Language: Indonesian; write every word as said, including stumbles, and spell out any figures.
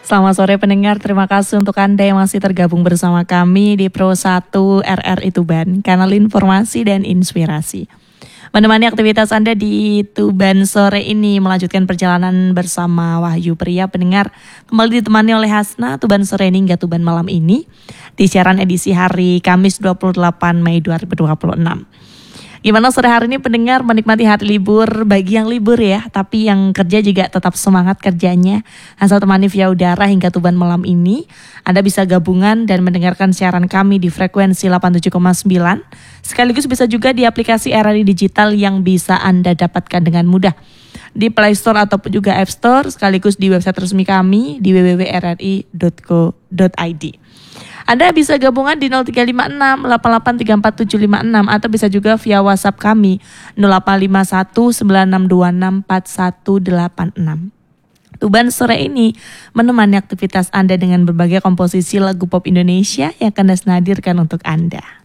Selamat sore pendengar, terima kasih untuk Anda yang masih tergabung bersama kami di Pro satu R R I Tuban, kanal informasi dan inspirasi. Menemani aktivitas Anda di Tuban sore ini, melanjutkan perjalanan bersama Wahyu Pria pendengar, kembali ditemani oleh Hasna Tuban sore ini hingga Tuban malam ini di siaran edisi hari Kamis dua puluh delapan Mei dua ribu dua puluh enam. Gimana sore hari ini pendengar, menikmati hari libur bagi yang libur ya, tapi yang kerja juga tetap semangat kerjanya. Asal temani via udara hingga Tuban malam ini, Anda bisa gabungan dan mendengarkan siaran kami di frekuensi delapan puluh tujuh koma sembilan. Sekaligus bisa juga di aplikasi R R I Digital yang bisa Anda dapatkan dengan mudah di Play Store ataupun juga App Store, sekaligus di website resmi kami di w w w titik r r i titik co titik i d. Anda bisa gabungan di nol tiga lima enam delapan delapan tiga empat tujuh lima enam atau bisa juga via WhatsApp kami nol delapan lima satu sembilan enam dua enam empat satu delapan enam. Tuban sore ini menemani aktivitas Anda dengan berbagai komposisi lagu pop Indonesia yang akan saya hadirkan untuk Anda.